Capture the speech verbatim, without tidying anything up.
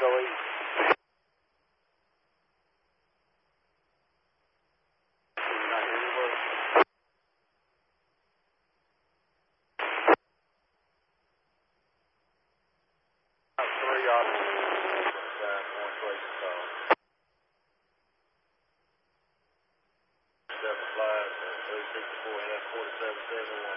go east. Not here anymore. Three officers inside Point Place call. Seven flies, three sixty-four, and that's forty-seven seventy-one.